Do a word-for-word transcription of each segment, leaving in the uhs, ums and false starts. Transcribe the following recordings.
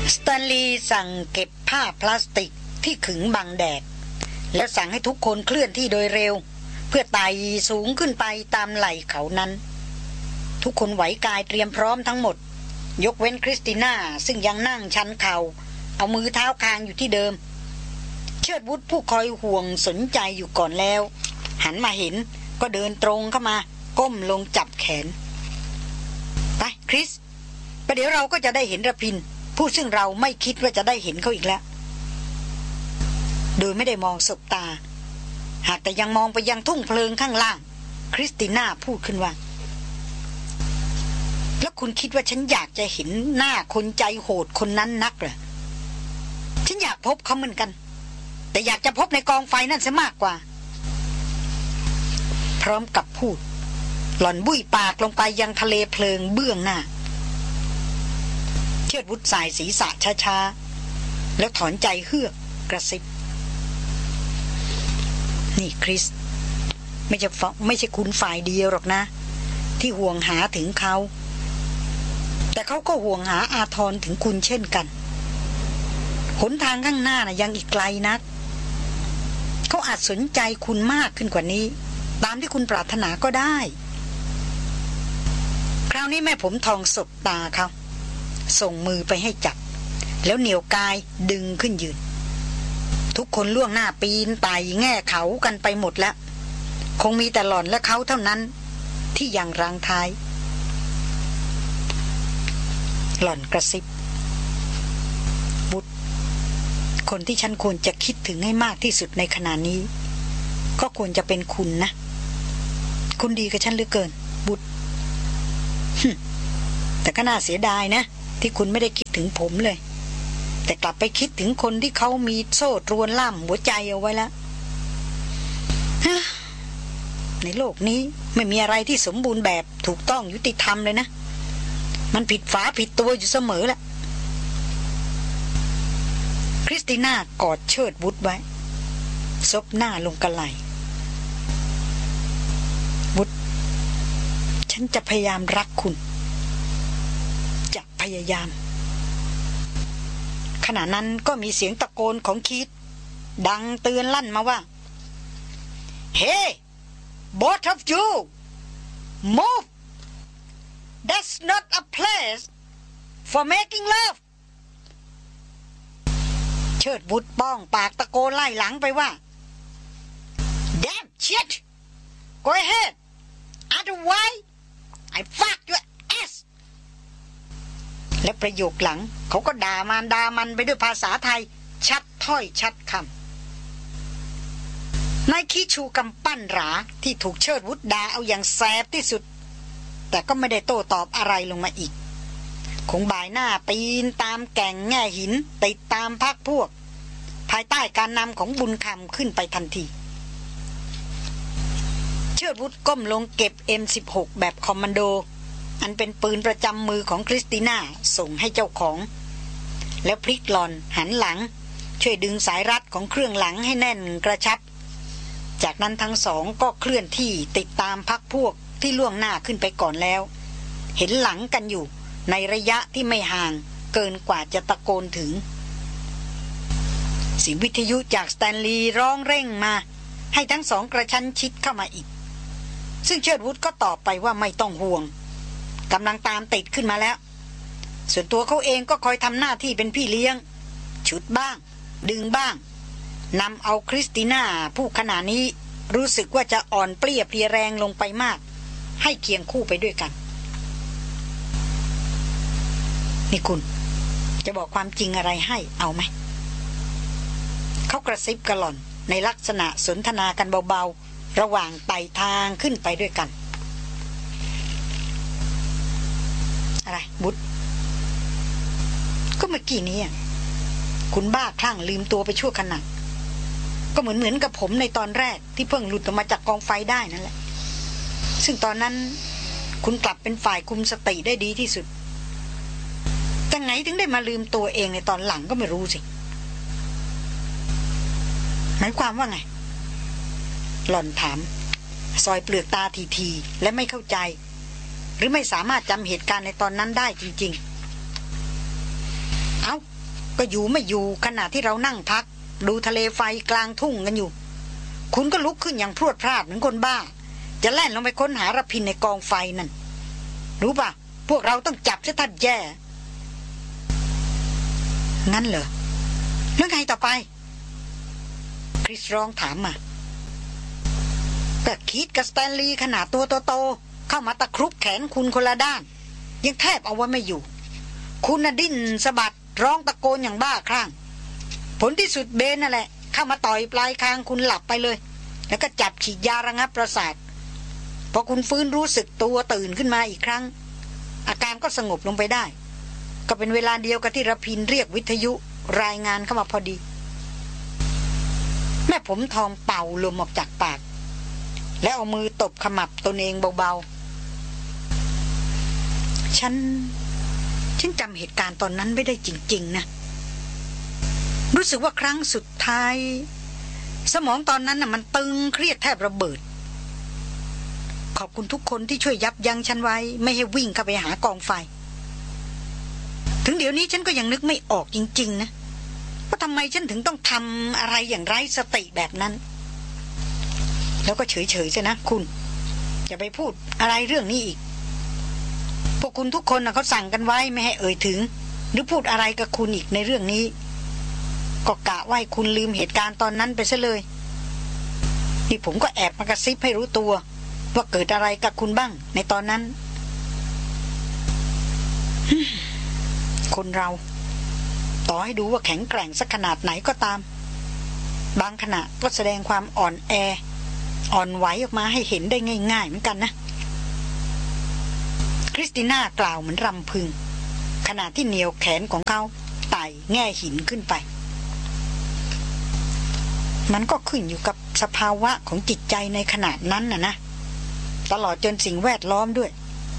สแตนลีย์สั่งเก็บผ้าพลาสติกที่ขึงบังแดดแล้วสั่งให้ทุกคนเคลื่อนที่โดยเร็วเพื่อไต่สูงขึ้นไปตามไหล่เขานั้นทุกคนไหวกายเตรียมพร้อมทั้งหมดยกเว้นคริสติน่าซึ่งยังนั่งชันเข่าเอามือเท้าคางอยู่ที่เดิมเชิดวุฒผู้คอยห่วงสนใจอยู่ก่อนแล้วหันมาเห็นก็เดินตรงเข้ามาก้มลงจับแขนไปคริสประเดี๋ยวเราก็จะได้เห็นระพินผู้ซึ่งเราไม่คิดว่าจะได้เห็นเขาอีกแล้วโดยไม่ได้มองสบตาหากแต่ยังมองไปยังทุ่งเพลิงข้างล่างคริสติน่าพูดขึ้นว่าแล้วคุณคิดว่าฉันอยากจะเห็นหน้าคนใจโหดคนนั้นนักเหรอฉันอยากพบเขาเหมือนกันแต่อยากจะพบในกองไฟนั่นซะมากกว่าพร้อมกับพูดหล่อนบุ้ยปากลงไปยังทะเลเพลิงเบื้องหน้าเชิดวุฒสายศีรษะช้าๆแล้วถอนใจเฮือกกระซิบนี่คริสไม่ใช่ไม่ใช่คุณฝ่ายเดียวหรอกนะที่ห่วงหาถึงเขาแต่เขาก็ห่วงหาอาทรถึงคุณเช่นกันหนทางข้างหน้านะยังอีกไกลนักเขาอาจสนใจคุณมากขึ้นกว่านี้ตามที่คุณปรารถนาก็ได้คราวนี้แม่ผมทองสบตาเขาส่งมือไปให้จับแล้วเหนี่ยวกายดึงขึ้นยืนทุกคนล่วงหน้าปีนไต่แง่เขากันไปหมดแล้วคงมีแต่หล่อนและเขาเท่านั้นที่ยังรังท้ายหล่อนกระซิบบุตรคนที่ฉันควรจะคิดถึงให้มากที่สุดในขณะนี้ก็ควรจะเป็นคุณนะคุณดีกับฉันเหลือเกินบุตรแต่ก็น่าเสียดายนะที่คุณไม่ได้คิดถึงผมเลยแต่กลับไปคิดถึงคนที่เขามีโซ่ตรวนล่ามหัวใจเอาไว้แล้วในโลกนี้ไม่มีอะไรที่สมบูรณ์แบบถูกต้องยุติธรรมเลยนะมันผิดฝาผิดตัวอยู่เสมอแหละคริสติน่ากอดเชิดวุฒไว้ซบหน้าลงกระไหล่วุฒฉันจะพยายามรักคุณจะพยายามขณะนั้นก็มีเสียงตะโกนของคีธดังเตือนลั่นมาว่า Hey both of you move that's not a place for making love เชิดบุตรป้องปากตะโกนไล่หลังไปว่า Damn shit go ahead otherwise I fuck your ass และประโยคหลังเขาก็ด่ามารดามันไปด้วยภาษาไทยชัดถ้อยชัดคำนายขี้ชูกำปั้นหราที่ถูกเชิดวุฒด่าเอาอย่างแสบที่สุดแต่ก็ไม่ได้โต้ตอบอะไรลงมาอีกคงบ่ายหน้าปีนตามแก่งแง่หินติดตามพรรคพวกภายใต้การนำของบุญคำขึ้นไปทันทีเชิดวุฒก้มลงเก็บ เอ็ม สิบหก แบบคอมมานโดอันเป็นปืนประจำมือของคริสติน่าส่งให้เจ้าของแล้วพลิกหลอนหันหลังช่วยดึงสายรัดของเครื่องหลังให้แน่นกระชับจากนั้นทั้งสองก็เคลื่อนที่ติดตามพรรคพวกที่ล่วงหน้าขึ้นไปก่อนแล้วเห็นหลังกันอยู่ในระยะที่ไม่ห่างเกินกว่าจะตะโกนถึงเสียงวิทยุจากสแตนลีย์ร้องเร่งมาให้ทั้งสองกระชั้นชิดเข้ามาอีกซึ่งเชิดวุฒก็ตอบไปว่าไม่ต้องห่วงกำลังตามติดขึ้นมาแล้วส่วนตัวเขาเองก็คอยทำหน้าที่เป็นพี่เลี้ยงฉุดบ้างดึงบ้างนำเอาคริสติน่าผู้ขณะนี้รู้สึกว่าจะอ่อนเปลี้ยเพลียแรงลงไปมากให้เคียงคู่ไปด้วยกันนี่คุณจะบอกความจริงอะไรให้เอาไหมเขากระซิบกระหล่อนในลักษณะสนทนากันเบาๆระหว่างไต่ทางขึ้นไปด้วยกันอะไรบุตรก็เมื่อกี้นี้คุณบ้าคลั่งลืมตัวไปชั่วขณะก็เหมือนเหมือนกับผมในตอนแรกที่เพิ่งหลุดออกมาจากกองไฟได้นั่นแหละซึ่งตอนนั้นคุณกลับเป็นฝ่ายคุมสติได้ดีที่สุดแต่ไงถึงได้มาลืมตัวเองในตอนหลังก็ไม่รู้สิหมายความว่าไงหล่อนถามซอยเปลือกตาทีๆและไม่เข้าใจหรือไม่สามารถจำเหตุการณ์ในตอนนั้นได้จริงๆเอ้าก็อยู่ไม่อยู่ขณะที่เรานั่งพักดูทะเลไฟกลางทุ่งกันอยู่คุณก็ลุกขึ้นอย่างพรวดพราดเหมือนคนบ้าจะแล่นลงไปค้นหาระพินในกองไฟนั่นรู้ป่ะพวกเราต้องจับซะทัดแย่งั้นเหรอแล้วไงต่อไปคริสร้องถามมาก็คิดกับสแตนลีย์ขนาดตัวโตๆเข้ามาตะครุบแขนคุณคนละด้านยังแทบเอาไว้ไม่อยู่คุณน่ะดิ้นสะบัดร้องตะโกนอย่างบ้าคลั่งผลที่สุดเบนนั่นแหละเข้ามาต่อยปลายคางคุณหลับไปเลยแล้วก็จับฉีดยาระงับประสาทพอคุณฟื้นรู้สึกตัวตื่นขึ้นมาอีกครั้งอาการก็สงบลงไปได้ก็เป็นเวลาเดียวกับที่ระพินเรียกวิทยุรายงานเข้ามาพอดีแม่ผมทองเป่าลมออกจากปากแล้วเอามือตบขมับตนเองเบาๆฉันฉันจำเหตุการณ์ตอนนั้นไม่ได้จริงๆนะรู้สึกว่าครั้งสุดท้ายสมองตอนนั้นน่ะมันตึงเครียดแทบระเบิดขอบคุณทุกคนที่ช่วยยับยั้งฉันไว้ไม่ให้วิ่งเข้าไปหากองไฟถึงเดี๋ยวนี้ฉันก็ยังนึกไม่ออกจริงๆนะว่าทำไมฉันถึงต้องทำอะไรอย่างไร้สติแบบนั้นแล้วก็เฉยๆซะนะคุณอย่าไปพูดอะไรเรื่องนี้อีกพวกคุณทุกคนน่ะเขาสั่งกันไว้ไม่ให้เอ่ยถึงหรือพูดอะไรกับคุณอีกในเรื่องนี้ก็กะว่าให้คุณลืมเหตุการณ์ตอนนั้นไปซะเลยนี่ผมก็แอบมากระซิบให้รู้ตัวว่าเกิดอะไรกับคุณบ้างในตอนนั้นคนเราต่อให้ดูว่าแข็งแกร่งสักขนาดไหนก็ตามบางขณะก็แสดงความอ่อนแออ่อนไหวออกมาให้เห็นได้ง่ายๆเหมือนกันนะคริสติน่ากล่าวเหมือนรำพึงขณะที่เหนี่ยวแขนของเขาไต่แง่หินขึ้นไปมันก็ขึ้นอยู่กับสภาวะของจิตใจในขณะนั้นน่ะนะตลอดจนสิ่งแวดล้อมด้วย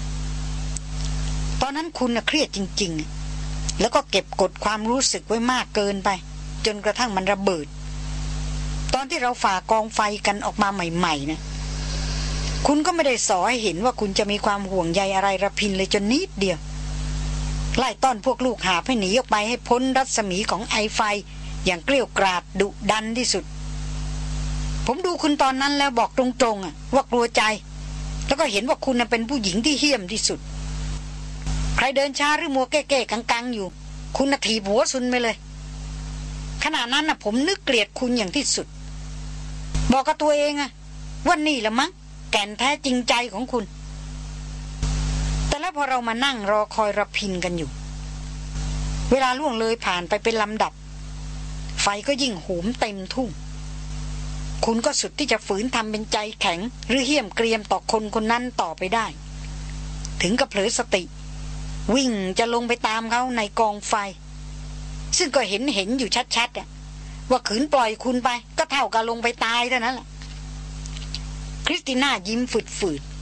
ตอนนั้นคุณน่ะเครียดจริงๆแล้วก็เก็บกดความรู้สึกไว้มากเกินไปจนกระทั่งมันระเบิดตอนที่เราฝ่ากองไฟกันออกมาใหม่ๆนะคุณก็ไม่ได้สอให้เห็นว่าคุณจะมีความห่วงใยอะไรระพินเลยจนนิดเดียวไล่ต้อนพวกลูกหาให้หนีออกไปให้พ้นรัศมีของไอไฟอย่างเกลี้ยกล่อมดุดันที่สุดผมดูคุณตอนนั้นแล้วบอกตรงๆอ่ะว่ากลัวใจแล้วก็เห็นว่าคุณน่ะเป็นผู้หญิงที่เหี้ยมที่สุดใครเดินช้าหรือมัวแก้ๆกังๆอยู่คุณน่ะถีบหัวซุนไปเลยขณะนั้นน่ะผมนึกเกลียดคุณอย่างที่สุดบอกกับตัวเองอ่ะว่านี่ละมั้งแก่นแท้จริงใจของคุณแต่แล้วพอเรามานั่งรอคอยระพินกันอยู่เวลาล่วงเลยผ่านไปเป็นลำดับไฟก็ยิ่งโหมเต็มทุ่งคุณก็สุดที่จะฝืนทำเป็นใจแข็งหรือเหี้ยมเกรียมต่อคนคนนั้นต่อไปได้ถึงกับเผลอสติวิ่งจะลงไปตามเขาในกองไฟซึ่งก็เห็นเห็นอยู่ชัดๆอ่ะว่าขืนปล่อยคุณไปก็เท่ากับลงไปตายเท่านั้นแหละคริสติน่ายิ้มฝืด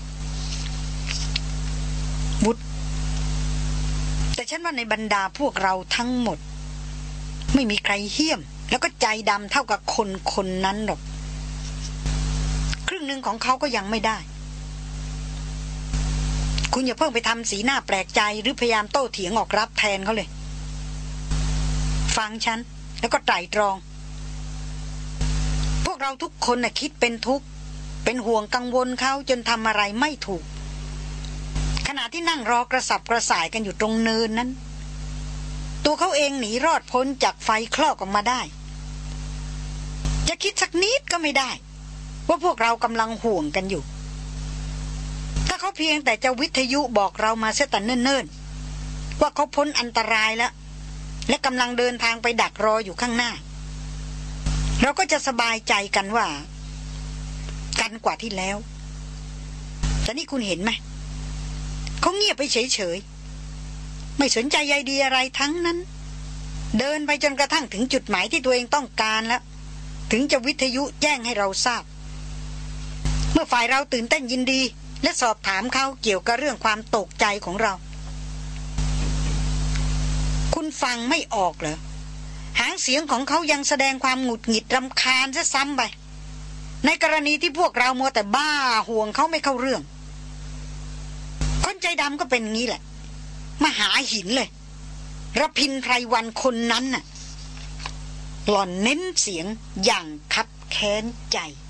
ๆบุตรแต่ฉันว่าในบรรดาพวกเราทั้งหมดไม่มีใครเหี้ยมแล้วก็ใจดำเท่ากับคนคนนั้นหรอกครึ่งหนึ่งของเขาก็ยังไม่ได้คุณอย่าเพิ่งไปทำสีหน้าแปลกใจหรือพยายามโต้เถียงออกรับแทนเขาเลยฟังฉันแล้วก็ไตร่ตรองพวกเราทุกคนน่ะคิดเป็นทุกข์เป็นห่วงกังวลเขาจนทำอะไรไม่ถูกขณะที่นั่งรอกระสับกระส่ายกันอยู่ตรงเนินนั้นตัวเขาเองหนีรอดพ้นจากไฟคลอกออกมาได้จะคิดสักนิดก็ไม่ได้ว่าพวกเรากำลังห่วงกันอยู่ถ้าเขาเพียงแต่จะวิทยุบอกเรามาเสียแต่เนิ่นๆว่าเขาพ้นอันตรายแล้วและกำลังเดินทางไปดักรออยู่ข้างหน้าเราก็จะสบายใจกันว่ากันกว่าที่แล้วแต่นี่คุณเห็นไหมเขาเงียบไปเฉยๆไม่สนใจใยดีอะไรทั้งนั้นเดินไปจนกระทั่งถึงจุดหมายที่ตัวเองต้องการแล้วถึงจะวิทยุแจ้งให้เราทราบเมื่อฝ่ายเราตื่นเต้นยินดีและสอบถามเขาเกี่ยวกับเรื่องความตกใจของเราคุณฟังไม่ออกเหรอหางเสียงของเขายังแสดงความหงุดหงิดรำคาญซะซ้ำไปในกรณีที่พวกเรามัวแต่บ้าห่วงเขาไม่เข้าเรื่องคนใจดำก็เป็นงี้แหละมาหาหินเลยระพินไพรวันคนนั้นน่ะหล่อนเน้นเสียงอย่างคับแค้นใจ